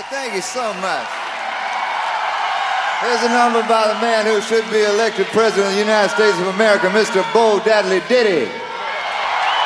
Thank you so much. Here's a number by the man who should be elected President of the United States of America, Mr. Bo Diddley Diddy.